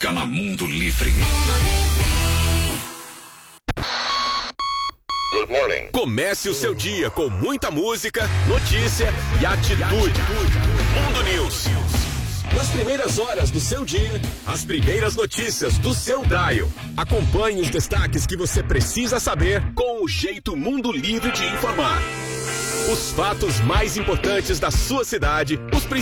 Toca na Mundo Livre. Good morning. Comece o seu dia com muita música, notícia e atitude. Mundo News. Nas primeiras horas do seu dia, as primeiras notícias do seu dial. Acompanhe os destaques que você precisa saber com o jeito Mundo Livre de informar. Os fatos mais importantes da sua cidade, os